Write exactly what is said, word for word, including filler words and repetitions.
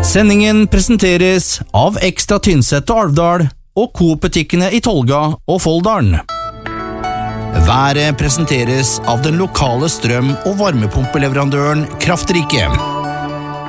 Sendingen presenteres av Ekstra Tynset og Alvdal og Coop-butikkene i Tolga og Folldalen. Været presenteres av den lokale strøm- og varmepumpeleverandøren Kraftrike.